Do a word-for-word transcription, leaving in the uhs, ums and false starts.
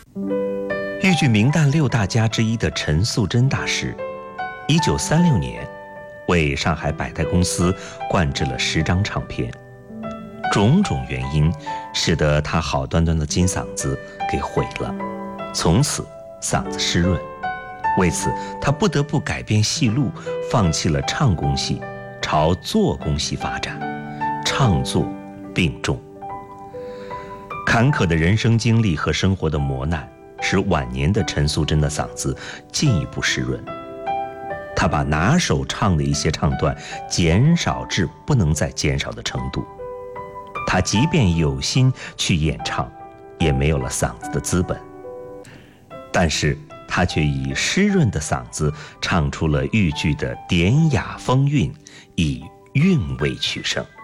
豫剧名旦六大家之一的陈素贞大师，一九三六年为上海百代公司灌制了十张唱片，种种原因使得他好端端的金嗓子给毁了，从此嗓子湿润。为此，他不得不改变戏路，放弃了唱功戏，朝做功戏发展，唱作并重。坎坷的人生经历和生活的磨难，使晚年的陈素贞的嗓子进一步湿润。他把拿手唱的一些唱段减少至不能再减少的程度。他即便有心去演唱，也没有了嗓子的资本。但是他却以湿润的嗓子唱出了豫剧的典雅风韵，以韵味取胜。